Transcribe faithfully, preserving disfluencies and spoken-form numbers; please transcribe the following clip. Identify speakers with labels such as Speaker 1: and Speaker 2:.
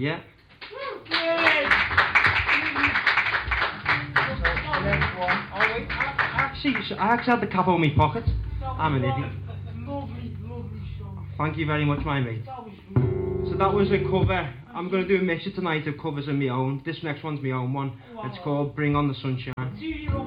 Speaker 1: Yeah. Oh wait, I actually, I actually had the cap on my pocket. I'm an idiot.
Speaker 2: Lovely, lovely song.
Speaker 1: Thank you very much, my mate.
Speaker 2: That was good.
Speaker 1: So that was a cover. I'm going to do a mixture tonight of covers of my own. This next one's my own one. It's called Bring on the Sunshine.
Speaker 2: Do your own